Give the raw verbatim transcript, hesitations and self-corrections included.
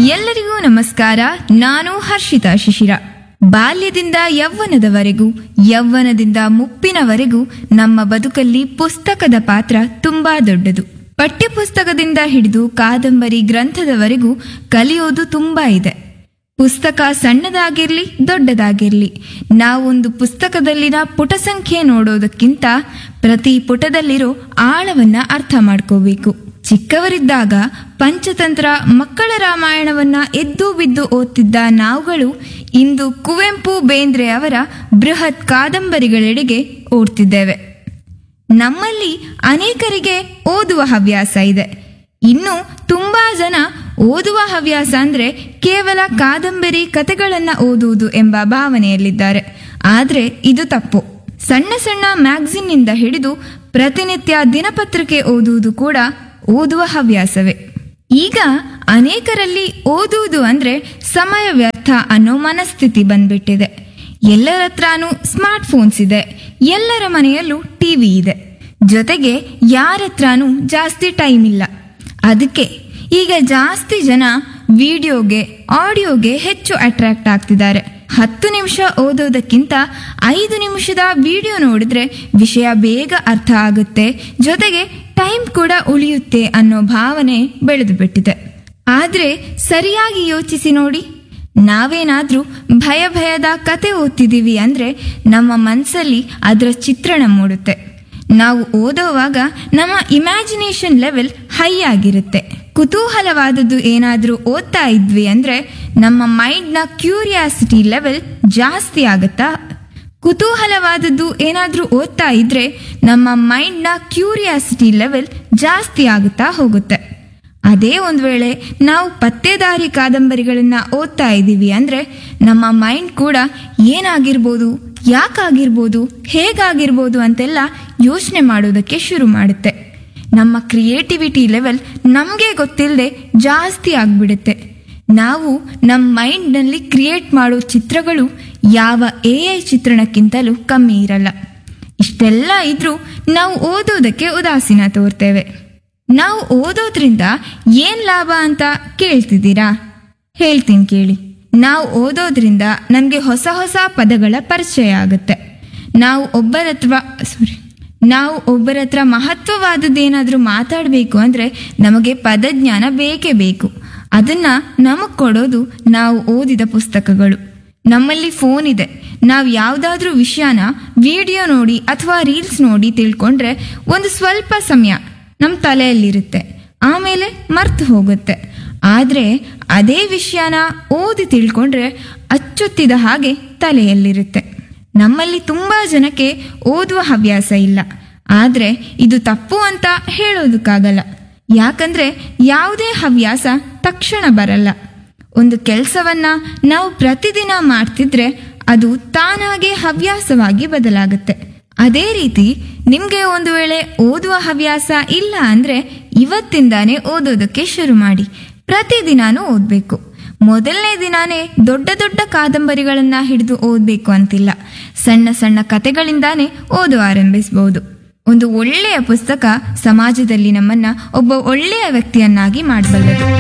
ಎಲ್ಲರಿಗೂ ನಮಸ್ಕಾರ. ನಾನು ಹರ್ಷಿತಾ ಶಿಶಿರ. ಬಾಲ್ಯದಿಂದ ಯೌವನದವರೆಗೂ, ಯೌವನದಿಂದ ಮುಪ್ಪಿನವರೆಗೂ ನಮ್ಮ ಬದುಕಲ್ಲಿ ಪುಸ್ತಕದ ಪಾತ್ರ ತುಂಬಾ ದೊಡ್ಡದು. ಪಠ್ಯಪುಸ್ತಕದಿಂದ ಹಿಡಿದು ಕಾದಂಬರಿ ಗ್ರಂಥದವರೆಗೂ ಕಲಿಯೋದು ತುಂಬಾ ಇದೆ. ಪುಸ್ತಕ ಸಣ್ಣದಾಗಿರ್ಲಿ ದೊಡ್ಡದಾಗಿರ್ಲಿ, ನಾವೊಂದು ಪುಸ್ತಕದಲ್ಲಿನ ಪುಟ ಸಂಖ್ಯೆ ನೋಡೋದಕ್ಕಿಂತ ಪ್ರತಿ ಪುಟದಲ್ಲಿರೋ ಆಳವನ್ನ ಅರ್ಥ ಮಾಡ್ಕೋಬೇಕು. ಚಿಕ್ಕವರಿದ್ದಾಗ ಪಂಚತಂತ್ರ, ಮಕ್ಕಳ ರಾಮಾಯಣವನ್ನ ಎದ್ದು ಬಿದ್ದು ಓದ್ತಿದ್ದ ನಾವುಗಳು ಇಂದು ಕುವೆಂಪು, ಬೇಂದ್ರೆ ಅವರ ಬೃಹತ್ ಕಾದಂಬರಿಗಳೆಡೆಗೆ ಓಡ್ತಿದ್ದೇವೆ. ನಮ್ಮಲ್ಲಿ ಅನೇಕರಿಗೆ ಓದುವ ಹವ್ಯಾಸ ಇದೆ. ಇನ್ನು ತುಂಬಾ ಜನ ಓದುವ ಹವ್ಯಾಸ ಅಂದ್ರೆ ಕೇವಲ ಕಾದಂಬರಿ ಕಥೆಗಳನ್ನ ಓದುವುದು ಎಂಬ ಭಾವನೆಯಲ್ಲಿದ್ದಾರೆ. ಆದ್ರೆ ಇದು ತಪ್ಪು. ಸಣ್ಣ ಸಣ್ಣ ಮ್ಯಾಗಝಿನ್ನಿಂದ ಹಿಡಿದು ಪ್ರತಿನಿತ್ಯ ದಿನಪತ್ರಿಕೆ ಓದುವುದು ಕೂಡ ಓದುವ ಹವ್ಯಾಸವೇ. ಈಗ ಅನೇಕರಲ್ಲಿ ಓದುವುದು ಅಂದ್ರೆ ಸಮಯ ವ್ಯರ್ಥ ಅನ್ನೋ ಮನಸ್ಥಿತಿ ಬಂದ್ಬಿಟ್ಟಿದೆ. ಎಲ್ಲರ ಹತ್ರನೂ ಸ್ಮಾರ್ಟ್ ಫೋನ್ಸ್ ಇದೆ, ಎಲ್ಲರ ಮನೆಯಲ್ಲೂ ಟಿವಿ ಇದೆ. ಜೊತೆಗೆ ಯಾರ ಹತ್ರನೂ ಜಾಸ್ತಿ ಟೈಮ್ ಇಲ್ಲ. ಅದಕ್ಕೆ ಈಗ ಜಾಸ್ತಿ ಜನ ವಿಡಿಯೋಗೆ, ಆಡಿಯೋಗೆ ಹೆಚ್ಚು ಅಟ್ರಾಕ್ಟ್ ಆಗ್ತಿದ್ದಾರೆ. ಹತ್ತು ನಿಮಿಷ ಓದೋದಕ್ಕಿಂತ ಐದು ನಿಮಿಷದ ವಿಡಿಯೋ ನೋಡಿದ್ರೆ ವಿಷಯ ಬೇಗ ಅರ್ಥ ಆಗುತ್ತೆ, ಜೊತೆಗೆ ಟೈಮ್ ಕೂಡ ಉಳಿಯುತ್ತೆ ಅನ್ನೋ ಭಾವನೆ ಬೆಳೆದು ಬಿಟ್ಟಿದೆ. ಆದ್ರೆ ಸರಿಯಾಗಿ ಯೋಚಿಸಿ ನೋಡಿ, ನಾವೇನಾದ್ರೂ ಭಯ ಭಯದ ಕತೆ ಓದ್ತಿದ್ದೀವಿ ಅಂದ್ರೆ ನಮ್ಮ ಮನಸ್ಸಲ್ಲಿ ಅದರ ಚಿತ್ರಣ ಮೂಡುತ್ತೆ. ನಾವು ಓದೋವಾಗ ನಮ್ಮ ಇಮ್ಯಾಜಿನೇಷನ್ ಲೆವೆಲ್ ಹೈ ಆಗಿರುತ್ತೆ. ಕುತೂಹಲವಾದದ್ದು ಏನಾದ್ರೂ ಓದ್ತಾ ಇದ್ವಿ ಅಂದ್ರೆ ನಮ್ಮ ಮೈಂಡ್ನ ಕ್ಯೂರಿಯಾಸಿಟಿ ಲೆವೆಲ್ ಜಾಸ್ತಿ ಆಗುತ್ತಾ ಕುತೂಹಲವಾದದ್ದು ಏನಾದ್ರೂ ಓದ್ತಾ ಇದ್ರೆ ನಮ್ಮ ಮೈಂಡ್ನ ಕ್ಯೂರಿಯಾಸಿಟಿ ಲೆವೆಲ್ ಜಾಸ್ತಿ ಆಗುತ್ತಾ ಹೋಗುತ್ತೆ. ಅದೇ ಒಂದ್ ವೇಳೆ ನಾವು ಪತ್ತೇದಾರಿ ಕಾದಂಬರಿಗಳನ್ನ ಓದ್ತಾ ಇದ್ದೀವಿ ಅಂದ್ರೆ ನಮ್ಮ ಮೈಂಡ್ ಕೂಡ ಏನಾಗಿರ್ಬೋದು, ಯಾಕಾಗಿರ್ಬೋದು, ಹೇಗಾಗಿರ್ಬೋದು ಅಂತೆಲ್ಲ ಯೋಚನೆ ಮಾಡೋದಕ್ಕೆ ಶುರು ಮಾಡುತ್ತೆ. ನಮ್ಮ ಕ್ರಿಯೇಟಿವಿಟಿ ಲೆವೆಲ್ ನಮಗೆ ಗೊತ್ತಿಲ್ಲದೆ ಜಾಸ್ತಿ ಆಗ್ಬಿಡುತ್ತೆ. ನಾವು ನಮ್ಮ ಮೈಂಡ್ನಲ್ಲಿ ಕ್ರಿಯೇಟ್ ಮಾಡೋ ಚಿತ್ರಗಳು ಯಾವ ಎ ಐ ಚಿತ್ರಣಕ್ಕಿಂತಲೂ ಕಮ್ಮಿ ಇರಲ್ಲ. ಇಷ್ಟೆಲ್ಲ ಇದ್ರೂ ನಾವು ಓದೋದಕ್ಕೆ ಉದಾಸೀನ ತೋರ್ತೇವೆ. ನಾವು ಓದೋದ್ರಿಂದ ಏನ್ ಲಾಭ ಅಂತ ಕೇಳ್ತಿದ್ದೀರಾ? ಹೇಳ್ತೀನಿ ಕೇಳಿ. ನಾವು ಓದೋದ್ರಿಂದ ನಮಗೆ ಹೊಸ ಹೊಸ ಪದಗಳ ಪರಿಚಯ ಆಗುತ್ತೆ. ನಾವು ಒಬ್ಬರ ಹತ್ರ ಸಾರಿ ನಾವು ಒಬ್ಬರ ಹತ್ರ ಮಹತ್ವವಾದದ್ದೇನಾದ್ರೂ ಮಾತಾಡಬೇಕು ಅಂದ್ರೆ ನಮಗೆ ಪದಜ್ಞಾನ ಬೇಕೇ ಬೇಕು. ಅದನ್ನ ನಮಗ್ ಕೊಡೋದು ನಾವು ಓದಿದ ಪುಸ್ತಕಗಳು. ನಮ್ಮಲ್ಲಿ ಫೋನ್ ಇದೆ. ನಾವು ಯಾವುದಾದ್ರೂ ವಿಷಯನ ವಿಡಿಯೋ ನೋಡಿ ಅಥವಾ ರೀಲ್ಸ್ ನೋಡಿ ತಿಳ್ಕೊಂಡ್ರೆ ಒಂದು ಸ್ವಲ್ಪ ಸಮಯ ನಮ್ಮ ತಲೆಯಲ್ಲಿರುತ್ತೆ, ಆಮೇಲೆ ಮರ್ತು ಹೋಗುತ್ತೆ. ಆದ್ರೆ ಅದೇ ವಿಷಯನ ಓದಿ ತಿಳ್ಕೊಂಡ್ರೆ ಅಚ್ಚೊತ್ತಿದ ಹಾಗೆ ತಲೆಯಲ್ಲಿರುತ್ತೆ. ನಮ್ಮಲ್ಲಿ ತುಂಬಾ ಜನಕ್ಕೆ ಓದುವ ಹವ್ಯಾಸ ಇಲ್ಲ. ಆದ್ರೆ ಇದು ತಪ್ಪು ಅಂತ ಹೇಳೋದಕ್ಕಾಗಲ್ಲ. ಯಾಕಂದ್ರೆ ಯಾವುದೇ ಹವ್ಯಾಸ ತಕ್ಷಣ ಬರಲ್ಲ. ಒಂದು ಕೆಲಸವನ್ನ ನಾವು ಪ್ರತಿದಿನ ಮಾಡ್ತಿದ್ರೆ ಅದು ತಾನಾಗೆ ಹವ್ಯಾಸವಾಗಿ ಬದಲಾಗುತ್ತೆ. ಅದೇ ರೀತಿ ನಿಮ್ಗೆ ಒಂದು ವೇಳೆ ಓದುವ ಹವ್ಯಾಸ ಇಲ್ಲ ಅಂದ್ರೆ ಇವತ್ತಿಂದಾನೇ ಓದೋದಕ್ಕೆ ಶುರು ಮಾಡಿ. ಪ್ರತಿದಿನಾನೂ ಓದ್ಬೇಕು. ಮೊದಲನೇ ದಿನಾನೇ ದೊಡ್ಡ ದೊಡ್ಡ ಕಾದಂಬರಿಗಳನ್ನ ಹಿಡಿದು ಓದ್ಬೇಕು ಅಂತಿಲ್ಲ. ಸಣ್ಣ ಸಣ್ಣ ಕತೆಗಳಿಂದಾನೇ ಓದು ಆರಂಭಿಸಬಹುದು. ಒಂದು ಒಳ್ಳೆಯ ಪುಸ್ತಕ ಸಮಾಜದಲ್ಲಿ ನಮ್ಮನ್ನ ಒಬ್ಬ ಒಳ್ಳೆಯ ವ್ಯಕ್ತಿಯನ್ನಾಗಿ ಮಾಡಬಲ್ಲದು.